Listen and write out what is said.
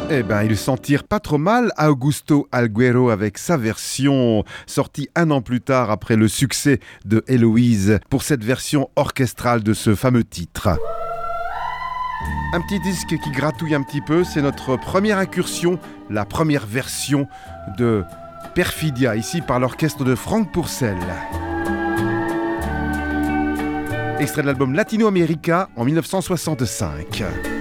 Eh ben, ils s'en tirent pas trop mal, Augusto Alguero, avec sa version sortie un an plus tard après le succès de Héloïse, pour cette version orchestrale de ce fameux titre. Un petit disque qui gratouille un petit peu, c'est notre première incursion, la première version de Perfidia, ici par l'orchestre de Franck Pourcel. Extrait de l'album Latino America en 1965.